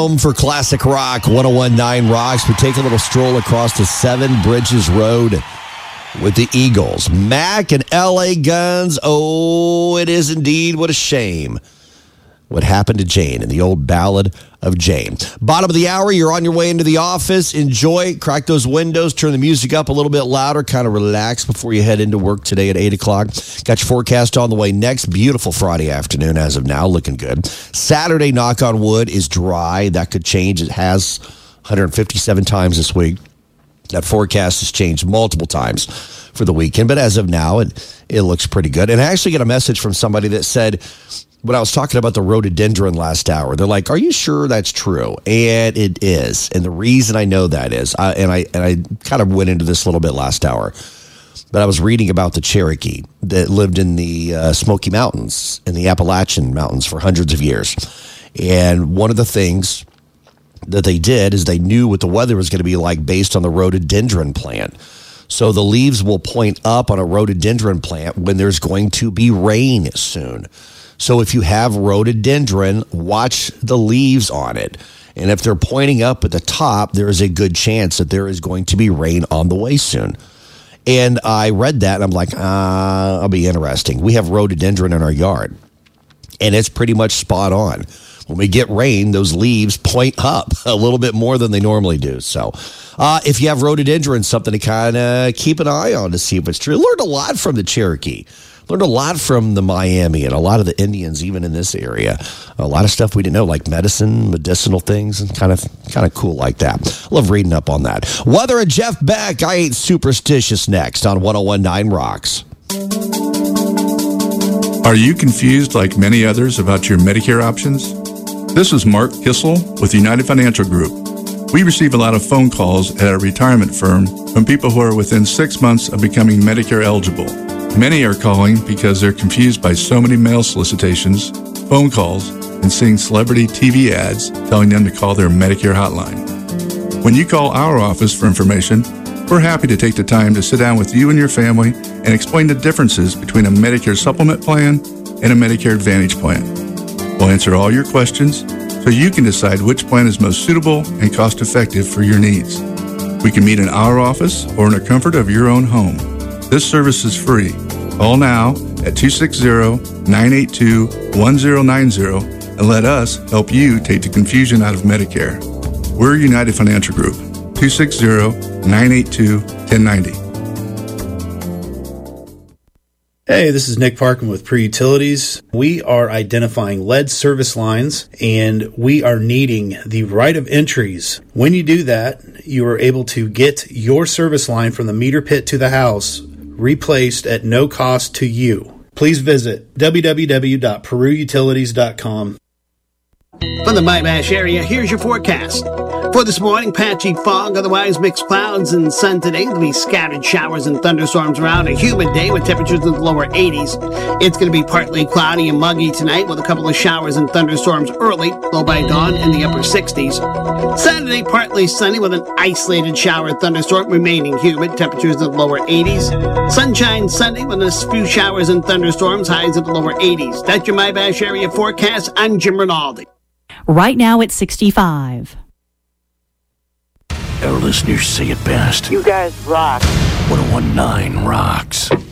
Home for Classic Rock, 1019 Rocks. We take a little stroll across the Seven Bridges Road with the Eagles. Mac and L.A. Guns. Oh, it is indeed. What a shame. What happened to Jane in the old ballad of Jane. Bottom of the hour, you're on your way into the office. Enjoy, crack those windows, turn the music up a little bit louder, kind of relax before you head into work today at 8 o'clock. Got your forecast on the way next. Beautiful Friday afternoon as of now, looking good. Saturday, knock on wood, is dry. That could change. It has 157 times this week. That forecast has changed multiple times for the weekend, but as of now, it looks pretty good. And I actually get a message from somebody that said, when I was talking about the rhododendron last hour, they're like, "Are you sure that's true?" And it is. And the reason I know that is, I kind of went into this a little bit last hour, but I was reading about the Cherokee that lived in the Smoky Mountains, in the Appalachian Mountains for hundreds of years. And one of the things that they did is they knew what the weather was going to be like based on the rhododendron plant. So the leaves will point up on a rhododendron plant when there's going to be rain soon. So if you have rhododendron, watch the leaves on it. And if they're pointing up at the top, there is a good chance that there is going to be rain on the way soon. And I read that, and I'm like, that'll be interesting. We have rhododendron in our yard, and it's pretty much spot on. When we get rain, those leaves point up a little bit more than they normally do. So if you have rhododendron, something to kind of keep an eye on to see if it's true. Learned a lot from the Cherokee. Learned a lot from the Miami and a lot of the Indians, even in this area. A lot of stuff we didn't know, like medicine, medicinal things, and kind of cool like that. Love reading up on that. Weather and Jeff Beck. I Ain't Superstitious next on 1019 Rocks. Are you confused like many others about your Medicare options? This is Mark Kissel with United Financial Group. We receive a lot of phone calls at our retirement firm from people who are within 6 months of becoming Medicare eligible. Many are calling because they're confused by so many mail solicitations, phone calls, and seeing celebrity TV ads telling them to call their Medicare hotline. When you call our office for information, we're happy to take the time to sit down with you and your family and explain the differences between a Medicare supplement plan and a Medicare Advantage plan. We'll answer all your questions so you can decide which plan is most suitable and cost-effective for your needs. We can meet in our office or in the comfort of your own home. This service is free. Call now at 260-982-1090 and let us help you take the confusion out of Medicare. We're United Financial Group, 260-982-1090. Hey, this is Nick Parkin with Pure Utilities. We are identifying lead service lines, and we are needing the right of entries. When you do that, you are able to get your service line from the meter pit to the house replaced at no cost to you. Please visit www.peruutilities.com. From the Mimash area, here's your forecast. For this morning, patchy fog, otherwise mixed clouds and sun today. There'll be scattered showers and thunderstorms around. A humid day with temperatures in the lower 80s. It's going to be partly cloudy and muggy tonight with a couple of showers and thunderstorms early, low by dawn in the upper 60s. Saturday, partly sunny with an isolated shower and thunderstorm, remaining humid, temperatures in the lower 80s. Sunshine Sunday with a few showers and thunderstorms, highs in the lower 80s. That's your Mimash area forecast. I'm Jim Rinaldi. Right now it's 65. Our listeners say it best. You guys rock. 1019 Rocks.